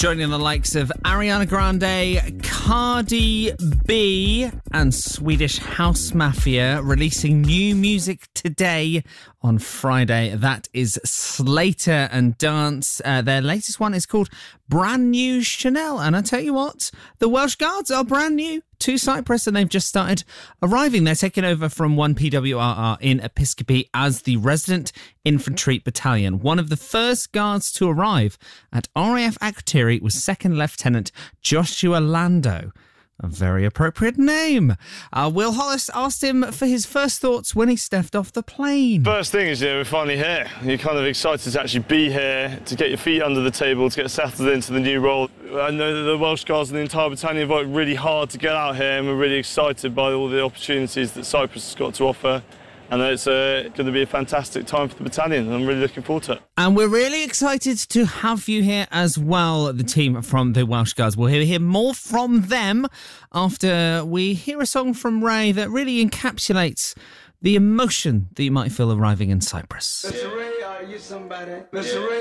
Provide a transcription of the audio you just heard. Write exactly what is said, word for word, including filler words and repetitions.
Joining the likes of Ariana Grande, Cardi B and Swedish House Mafia releasing new music today on Friday. That is Slater and Dance. Uh, their latest one is called Brand New Chanel. And I tell you what, the Welsh Guards are brand new to Cyprus and they've just started arriving. They're taking over from one P W R R in Episcopi as the Resident Infantry Battalion. One of the first guards to arrive at R A F Akrotiri was Second Lieutenant Joshua Lando. A very appropriate name. Uh, Will Hollis asked him for his first thoughts when he stepped off the plane. First thing is, you know, we're finally here. You're kind of excited to actually be here, to get your feet under the table, to get settled into the new role. I know that the Welsh Guards and the entire battalion have worked really hard to get out here, and we're really excited by all the opportunities that Cyprus has got to offer. And it's uh, going to be a fantastic time for the battalion, and I'm really looking forward to it. And we're really excited to have you here as well, the team from the Welsh Guards. We'll hear more from them after we hear a song from Ray that really encapsulates the emotion that you might feel arriving in Cyprus. Mister Ray, are you somebody? Mister Ray.